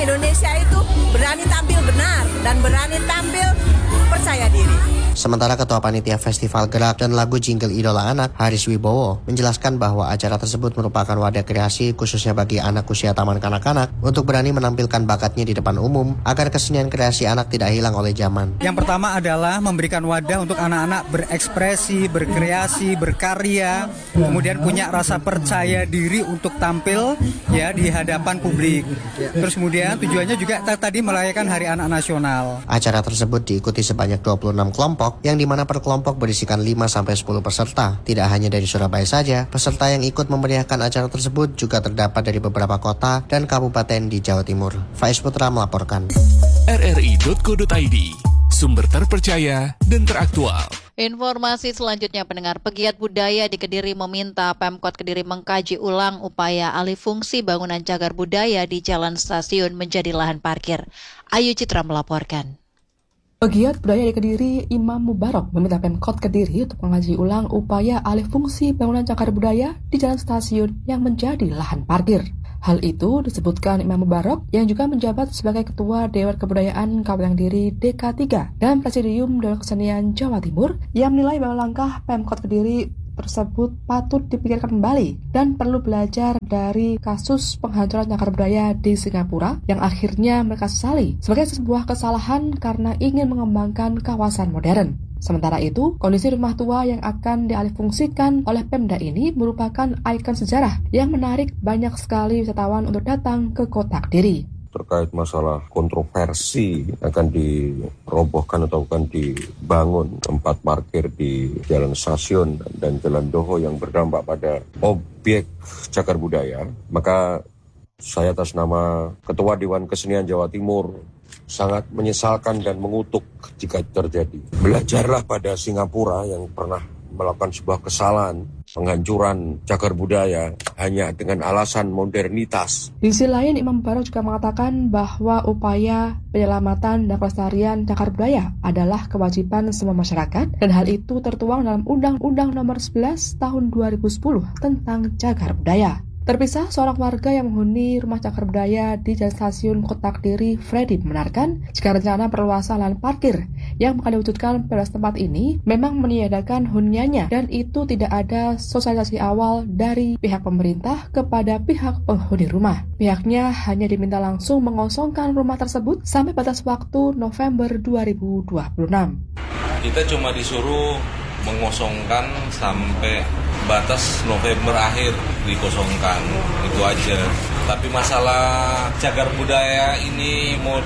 Indonesia itu berani tampil benar dan berani tampil percaya diri. Sementara Ketua Panitia Festival Gerak dan Lagu Jingle Idola Anak, Haris Wibowo, menjelaskan bahwa acara tersebut merupakan wadah kreasi khususnya bagi anak usia taman kanak-kanak untuk berani menampilkan bakatnya di depan umum agar kesenian kreasi anak tidak hilang oleh zaman. Yang pertama adalah memberikan wadah untuk anak-anak berekspresi, berkreasi, berkarya, kemudian punya rasa percaya diri untuk tampil ya di hadapan publik. Terus kemudian tujuannya juga tadi merayakan Hari Anak Nasional. Acara tersebut diikuti sebanyak 26 kelompok yang dimana per kelompok berisikan 5-10 peserta. Tidak hanya dari Surabaya saja, peserta yang ikut memeriahkan acara tersebut juga terdapat dari beberapa kota dan kabupaten di Jawa Timur. Faiz Putra melaporkan. rri.co.id, sumber terpercaya dan teraktual. Informasi selanjutnya, pendengar, pegiat budaya di Kediri meminta Pemkot Kediri mengkaji ulang upaya alih fungsi bangunan cagar budaya di Jalan Stasiun menjadi lahan parkir. Ayu Citra melaporkan. Pegiat budaya di Kediri, Imam Mubarok, meminta Pemkot Kediri untuk mengkaji ulang upaya alih fungsi bangunan cagar budaya di Jalan Stasiun yang menjadi lahan parkir. Hal itu disebutkan Imam Mubarok yang juga menjabat sebagai Ketua Dewan Kebudayaan Kabupaten Kediri DK3 dan Presidium Dewan Kesenian Jawa Timur yang menilai bahwa langkah Pemkot Kediri tersebut patut dipikirkan kembali dan perlu belajar dari kasus penghancuran cagar budaya di Singapura yang akhirnya mereka sesali sebagai sebuah kesalahan karena ingin mengembangkan kawasan modern. Sementara itu, kondisi rumah tua yang akan dialihfungsikan oleh Pemda ini merupakan ikon sejarah yang menarik banyak sekali wisatawan untuk datang ke kota Kediri. Terkait masalah kontroversi akan dirobohkan atau akan dibangun tempat parkir di Jalan Stasiun dan Jalan Doho yang berdampak pada objek cagar budaya, maka saya atas nama Ketua Dewan Kesenian Jawa Timur sangat menyesalkan dan mengutuk jika terjadi. Belajarlah pada Singapura yang pernah melakukan sebuah kesalahan penghancuran cagar budaya hanya dengan alasan modernitas. Di sisi lain, Imam Mubarok juga mengatakan bahwa upaya penyelamatan dan pelestarian cagar budaya adalah kewajiban semua masyarakat dan hal itu tertuang dalam Undang-Undang Nomor 11 Tahun 2010 tentang cagar budaya. Terpisah, seorang warga yang menghuni rumah cagar budaya di Jalan Stasiun Kota Kediri, Freddy, membenarkan jika rencana perluasan lahan parkir yang akan diwujudkan pada tempat ini memang meniadakan huniannya dan itu tidak ada sosialisasi awal dari pihak pemerintah kepada pihak penghuni rumah. Pihaknya hanya diminta langsung mengosongkan rumah tersebut sampai batas waktu November 2026. Kita cuma disuruh mengosongkan sampai batas November akhir dikosongkan, itu aja. Tapi masalah cagar budaya ini mau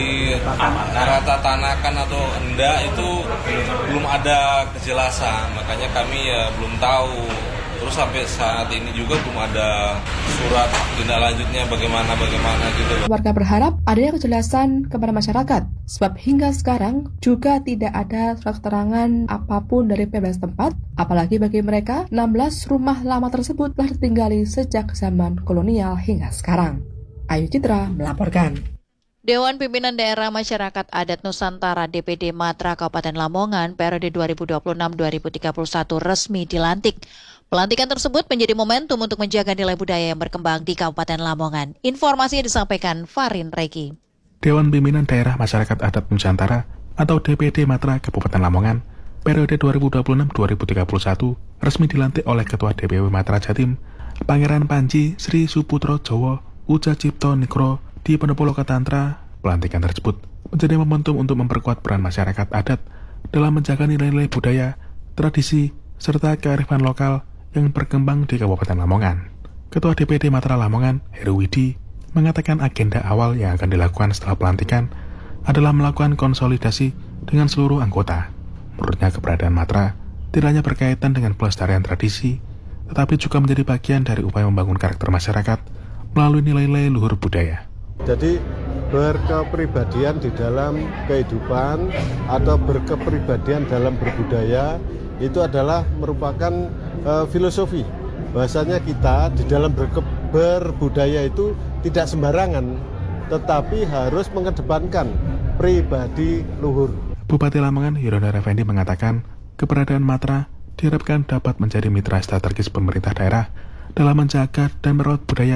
dirata tanakan atau enggak itu belum ada kejelasan, makanya kami ya belum tahu. Terus sampai saat ini juga belum ada surat tindak lanjutnya bagaimana gitu. Warga berharap adanya kejelasan kepada masyarakat, sebab hingga sekarang juga tidak ada surat keterangan apapun dari Pemda setempat, apalagi bagi mereka 16 rumah lama tersebut telah ditinggali sejak zaman kolonial hingga sekarang. Ayu Citra melaporkan. Dewan Pimpinan Daerah Masyarakat Adat Nusantara DPD Matra Kabupaten Lamongan periode 2026-2031 resmi dilantik. Pelantikan tersebut menjadi momentum untuk menjaga nilai budaya yang berkembang di Kabupaten Lamongan. Informasinya disampaikan Farin Regi. Dewan Pimpinan Daerah Masyarakat Adat Nusantara atau DPD Matra Kabupaten Lamongan periode 2026-2031 resmi dilantik oleh Ketua DPW Matra Jatim, Pangeran Panji Sri Suputro Jowo Uja Cipto Nikro di Pendopo Tantra. Pelantikan tersebut menjadi momentum untuk memperkuat peran masyarakat adat dalam menjaga nilai-nilai budaya, tradisi, serta kearifan lokal yang berkembang di Kabupaten Lamongan. Ketua DPD Matra Lamongan, Heru Widi, mengatakan agenda awal yang akan dilakukan setelah pelantikan adalah melakukan konsolidasi dengan seluruh anggota. Menurutnya keberadaan Matra tidak hanya berkaitan dengan pelestarian tradisi, tetapi juga menjadi bagian dari upaya membangun karakter masyarakat melalui nilai-nilai luhur budaya. Jadi berkepribadian di dalam kehidupan atau berkepribadian dalam berbudaya itu adalah merupakan filosofi. Bahasanya kita di dalam berbudaya itu tidak sembarangan, tetapi harus mengedepankan pribadi luhur. Bupati Lamongan Yudhoyono Effendi mengatakan keberadaan Matra diharapkan dapat menjadi mitra strategis pemerintah daerah dalam menjaga dan merawat budaya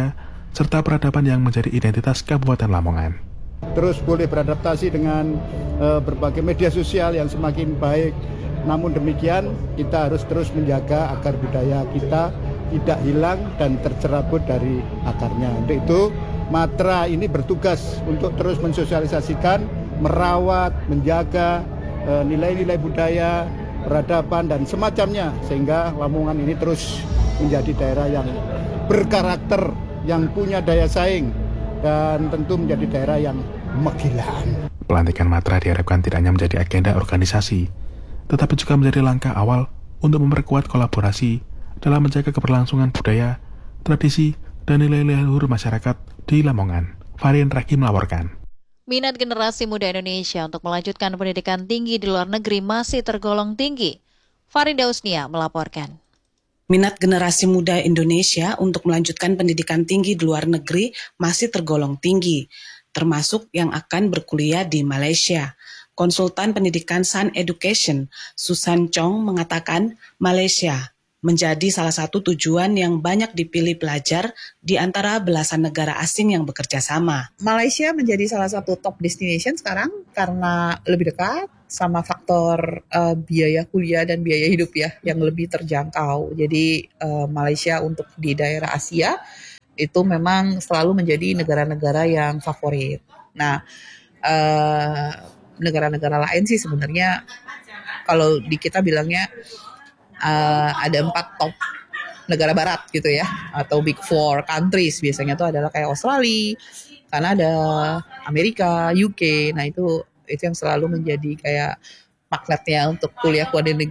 serta peradaban yang menjadi identitas Kabupaten Lamongan. Terus boleh beradaptasi dengan berbagai media sosial yang semakin baik. Namun demikian, kita harus terus menjaga agar budaya kita tidak hilang dan tercerabut dari akarnya. Untuk itu, Matra ini bertugas untuk terus mensosialisasikan, merawat, menjaga nilai-nilai budaya, peradaban, dan semacamnya, sehingga Lamongan ini terus menjadi daerah yang berkarakter, yang punya daya saing, dan tentu menjadi daerah yang megilaan. Pelantikan Matra diharapkan tidak hanya menjadi agenda organisasi, tetapi juga menjadi langkah awal untuk memperkuat kolaborasi dalam menjaga keberlangsungan budaya, tradisi, dan nilai-nilai luhur masyarakat di Lamongan. Varian Raki melaporkan. Minat generasi muda Indonesia untuk melanjutkan pendidikan tinggi di luar negeri masih tergolong tinggi. Farida Usnia melaporkan. Minat generasi muda Indonesia untuk melanjutkan pendidikan tinggi di luar negeri masih tergolong tinggi, termasuk yang akan berkuliah di Malaysia. Konsultan pendidikan Sun Education, Susan Chong, mengatakan Malaysia menjadi salah satu tujuan yang banyak dipilih pelajar di antara belasan negara asing yang bekerja sama. Malaysia menjadi salah satu top destination sekarang karena lebih dekat sama faktor biaya kuliah dan biaya hidup ya yang lebih terjangkau. Jadi Malaysia untuk di daerah Asia itu memang selalu menjadi negara-negara yang favorit. Nah, negara-negara lain sih sebenarnya kalau di kita bilangnya ada 4 top negara barat gitu ya, atau big 4 countries biasanya itu adalah kayak Australia, Kanada, Amerika, UK. Nah itu yang selalu menjadi kayak magnetnya untuk kuliah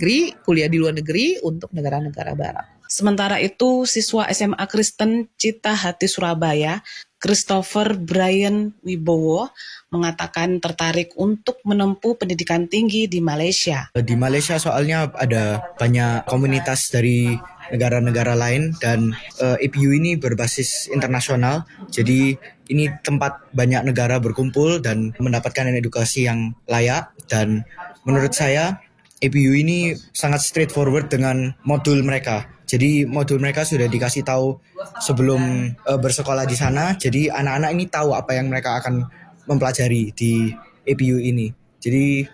di luar negeri untuk negara-negara barat. Sementara itu, siswa SMA Kristen Cita Hati Surabaya, Christopher Brian Wibowo, mengatakan tertarik untuk menempuh pendidikan tinggi di Malaysia. Di Malaysia soalnya ada banyak komunitas dari negara-negara lain dan APU ini berbasis internasional. Jadi ini tempat banyak negara berkumpul dan mendapatkan edukasi yang layak. Dan menurut saya APU ini sangat straightforward dengan modul mereka. Jadi modul mereka sudah dikasih tahu sebelum bersekolah di sana. Jadi anak-anak ini tahu apa yang mereka akan mempelajari di APU ini. Jadi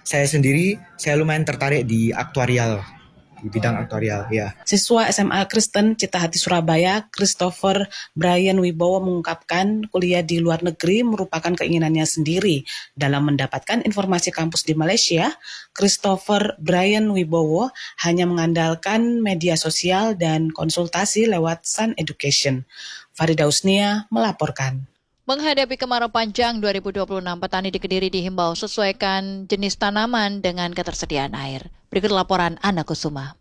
saya lumayan tertarik di aktuarial, di bidang aktuarial ya. Siswa SMA Kristen Cita Hati Surabaya, Christopher Brian Wibowo mengungkapkan kuliah di luar negeri merupakan keinginannya sendiri. Dalam mendapatkan informasi kampus di Malaysia, Christopher Brian Wibowo hanya mengandalkan media sosial dan konsultasi lewat Sun Education. Farida Usnia melaporkan. Menghadapi kemarau panjang 2026, petani di Kediri dihimbau sesuaikan jenis tanaman dengan ketersediaan air. Berikut laporan Ana Kusuma.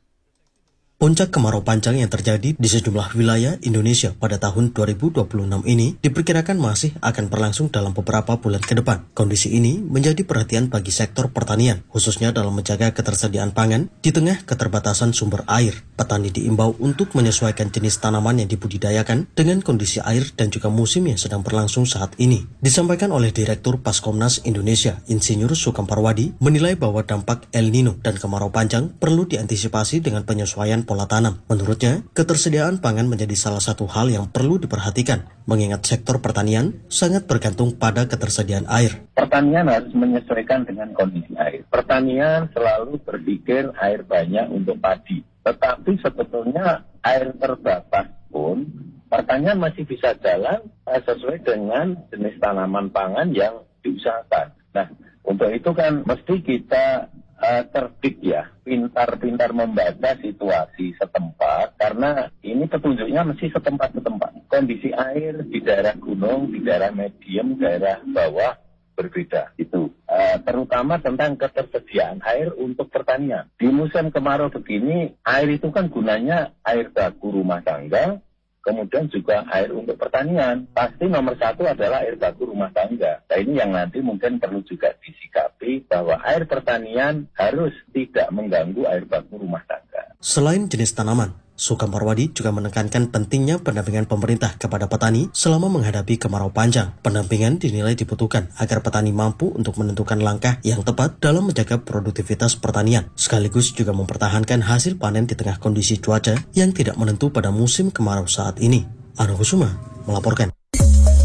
Puncak kemarau panjang yang terjadi di sejumlah wilayah Indonesia pada tahun 2026 ini diperkirakan masih akan berlangsung dalam beberapa bulan ke depan. Kondisi ini menjadi perhatian bagi sektor pertanian, khususnya dalam menjaga ketersediaan pangan di tengah keterbatasan sumber air. Petani diimbau untuk menyesuaikan jenis tanaman yang dibudidayakan dengan kondisi air dan juga musim yang sedang berlangsung saat ini. Disampaikan oleh Direktur Paskomnas Indonesia, Insinyur Sukam Parwadi, menilai bahwa dampak El Nino dan kemarau panjang perlu diantisipasi dengan penyesuaian pola tanam. Menurutnya, ketersediaan pangan menjadi salah satu hal yang perlu diperhatikan, mengingat sektor pertanian sangat bergantung pada ketersediaan air. Pertanian harus menyesuaikan dengan kondisi air. Pertanian selalu berpikir air banyak untuk padi. Tetapi sebetulnya air terbatas pun, pertanian masih bisa jalan sesuai dengan jenis tanaman pangan yang diusahakan. Nah, untuk itu kan mesti kita tertib ya, pintar-pintar membaca situasi setempat, karena ini petunjuknya mesti setempat-setempat. Kondisi air di daerah gunung, di daerah medium, daerah bawah berbeda. Itu terutama tentang ketersediaan air untuk pertanian. Di musim kemarau begini, air itu kan gunanya air baku rumah tangga, kemudian juga air untuk pertanian. Pasti nomor 1 adalah air baku rumah tangga. Nah ini yang nanti mungkin perlu juga disikapi bahwa air pertanian harus tidak mengganggu air baku rumah tangga. Selain jenis tanaman, Sukam Parwadi juga menekankan pentingnya pendampingan pemerintah kepada petani selama menghadapi kemarau panjang. Pendampingan dinilai dibutuhkan agar petani mampu untuk menentukan langkah yang tepat dalam menjaga produktivitas pertanian, sekaligus juga mempertahankan hasil panen di tengah kondisi cuaca yang tidak menentu pada musim kemarau saat ini. Ana Kusuma melaporkan.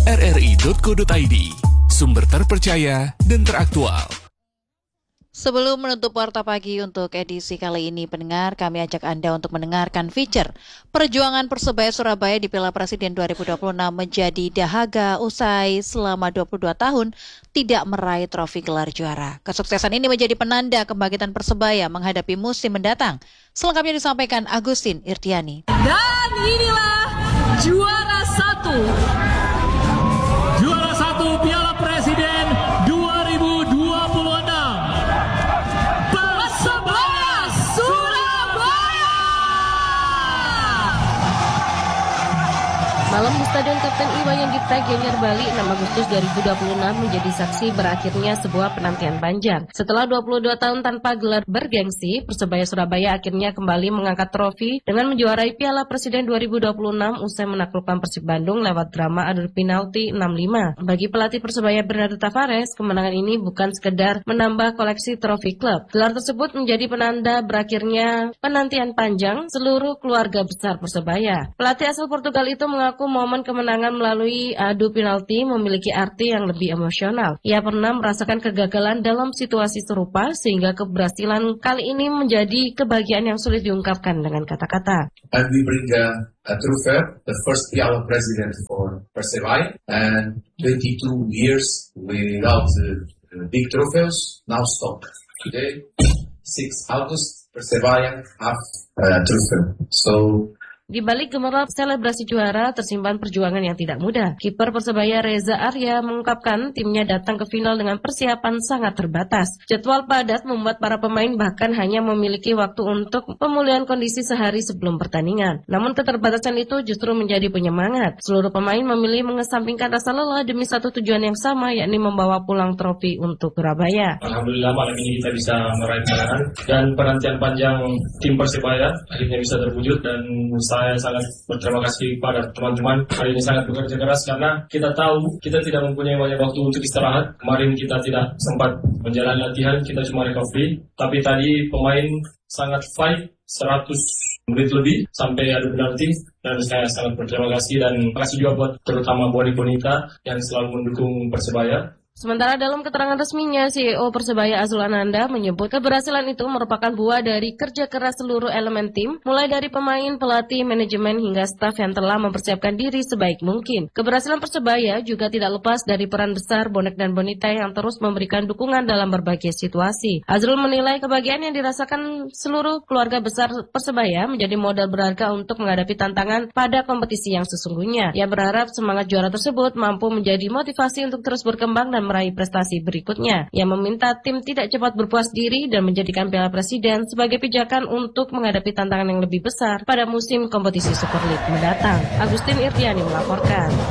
rri.co.id, sumber terpercaya dan teraktual. Sebelum menutup Warta Pagi untuk edisi kali ini, pendengar, kami ajak Anda untuk mendengarkan feature Perjuangan Persebaya Surabaya di Piala Presiden 2026 menjadi dahaga usai selama 22 tahun tidak meraih trofi gelar juara. Kesuksesan ini menjadi penanda kebangkitan Persebaya menghadapi musim mendatang. Selengkapnya disampaikan Agustin Irtiani. Dan inilah juara 1 Piala Presiden 2026. Malam di Stadion Kapten Iwayan Dipta Gianyar Bali 6 Agustus 2026 menjadi saksi berakhirnya sebuah penantian panjang. Setelah 22 tahun tanpa gelar bergengsi, Persebaya Surabaya akhirnya kembali mengangkat trofi dengan menjuarai Piala Presiden 2026 usai menaklukkan Persib Bandung lewat drama adu penalti 6-5. Bagi pelatih Persebaya Bernardo Tavares, kemenangan ini bukan sekedar menambah koleksi trofi klub. Gelar tersebut menjadi penanda berakhirnya penantian panjang seluruh keluarga besar Persebaya. Pelatih asal Portugal itu mengaku momen kemenangan melalui adu penalti memiliki arti yang lebih emosional. Ia pernah merasakan kegagalan dalam situasi serupa sehingga keberhasilan kali ini menjadi kebahagiaan yang sulit diungkapkan dengan kata-kata. And we bring a trophy, the first Piala President for Persebaya, and 22 years without big trophies, now stop. Today, 6 August, Persebaya have a trophy. So, di balik gemerlap selebrasi juara tersimpan perjuangan yang tidak mudah. Kiper Persebaya Reza Arya mengungkapkan timnya datang ke final dengan persiapan sangat terbatas. Jadwal padat membuat para pemain bahkan hanya memiliki waktu untuk pemulihan kondisi sehari sebelum pertandingan. Namun keterbatasan itu justru menjadi penyemangat. Seluruh pemain memilih mengesampingkan rasa lelah demi satu tujuan yang sama, yakni membawa pulang trofi untuk Surabaya. Alhamdulillah malam ini kita bisa meraih kemenangan dan penantian panjang tim Persebaya akhirnya bisa terwujud, dan saya sangat berterima kasih kepada teman-teman. Hari ini sangat bekerja keras karena kita tahu kita tidak mempunyai banyak waktu untuk istirahat. Kemarin kita tidak sempat menjalani latihan, kita cuma recovery. Tapi tadi pemain sangat fight 100 menit lebih sampai adu penalti, dan saya sangat berterima kasih dan kasih juga buat terutama Boni Bonita yang selalu mendukung Persebaya. Sementara dalam keterangan resminya, CEO Persebaya Azul Ananda menyebut keberhasilan itu merupakan buah dari kerja keras seluruh elemen tim, mulai dari pemain, pelatih, manajemen, hingga staf yang telah mempersiapkan diri sebaik mungkin. Keberhasilan Persebaya juga tidak lepas dari peran besar bonek dan bonita yang terus memberikan dukungan dalam berbagai situasi. Azrul menilai kebahagiaan yang dirasakan seluruh keluarga besar Persebaya menjadi modal berharga untuk menghadapi tantangan pada kompetisi yang sesungguhnya. Ia berharap semangat juara tersebut mampu menjadi motivasi untuk terus berkembang dan meraih prestasi berikutnya. Ia meminta tim tidak cepat berpuas diri dan menjadikan Piala Presiden sebagai pijakan untuk menghadapi tantangan yang lebih besar pada musim kompetisi Super League mendatang. Agustin Irtiani melaporkan.